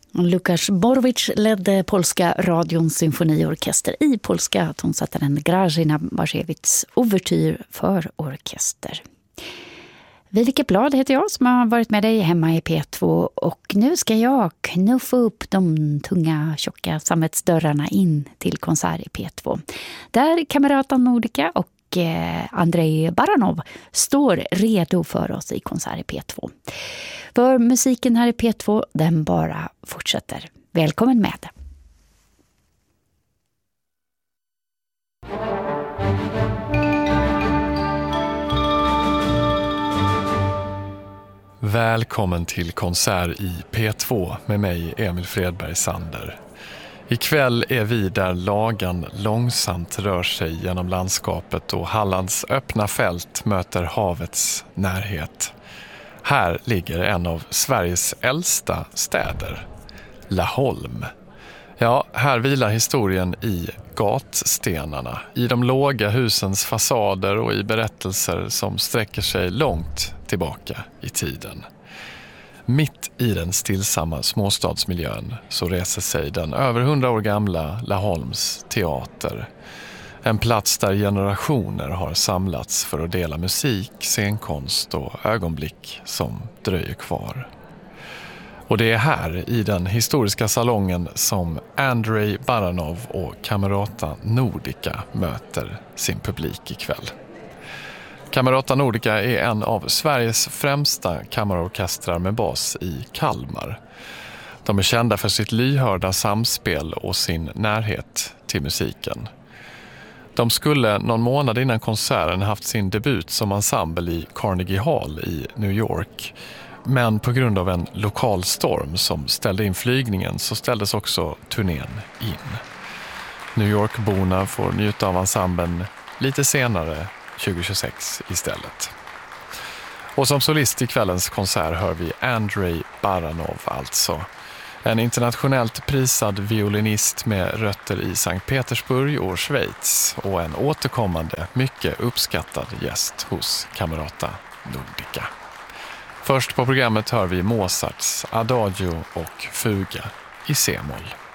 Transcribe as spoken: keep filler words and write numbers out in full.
Łukasz Borowicz ledde polska radions symfoniorkester i polska tonsättaren Grażyna Basiewicz ouvertyr för orkester. Viveke Blad heter jag som har varit med dig hemma i P två och nu ska jag knuffa upp de tunga, tjocka sammetsdörrarna in till konsert i P två. Där Kamerata Nordica och Andrei Baranov står redo för oss i konsert i P två. För musiken här i P två, den bara fortsätter. Välkommen med! Välkommen till konsert i P två med mig, Emil Fredberg Sander. Ikväll är vi där Lagan långsamt rör sig genom landskapet och Hallands öppna fält möter havets närhet. Här ligger en av Sveriges äldsta städer, Laholm. Ja, här vilar historien i gatstenarna, i de låga husens fasader och i berättelser som sträcker sig långt tillbaka i tiden. Mitt i den stillsamma småstadsmiljön så reser sig den över hundra år gamla Laholms teater. En plats där generationer har samlats för att dela musik, scenkonst och ögonblick som dröjer kvar. Och det är här i den historiska salongen som Andrei Baranov och Kamerata Nordica möter sin publik ikväll. Kamerata Nordica är en av Sveriges främsta kammarorkestrar med bas i Kalmar. De är kända för sitt lyhörda samspel och sin närhet till musiken. De skulle någon månad innan konserten haft sin debut som ensemble i Carnegie Hall i New York. Men på grund av en lokal storm som ställde in flygningen så ställdes också turnén in. New York-borna får njuta av ensemblen lite senare tjugohundratjugosex istället. Och som solist i kvällens konsert hör vi Andrei Baranov alltså. En internationellt prisad violinist med rötter i Sankt Petersburg och Schweiz och en återkommande, mycket uppskattad gäst hos Kamerata Nordica. Först på programmet hör vi Mozarts Adagio och Fuga i C-moll.